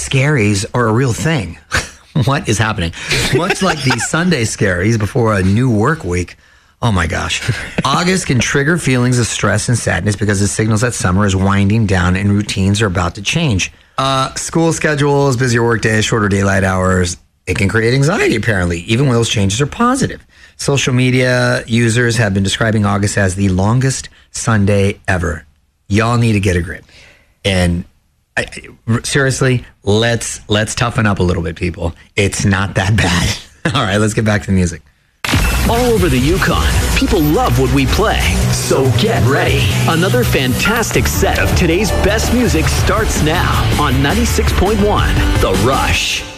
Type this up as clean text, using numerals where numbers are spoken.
scaries are a real thing. What is happening? Much like the Sunday scaries before a new work week. Oh my gosh. August can trigger feelings of stress and sadness because it signals that summer is winding down and routines are about to change. School schedules, busier work days, shorter daylight hours. It can create anxiety, apparently, even when those changes are positive. Social media users have been describing August as the longest Sunday ever. Y'all need to get a grip. And seriously, let's toughen up a little bit, people. It's not that bad. All right, let's get back to the music. All over the Yukon, people love what we play. So get ready. Another fantastic set of today's best music starts now on 96.1 The Rush.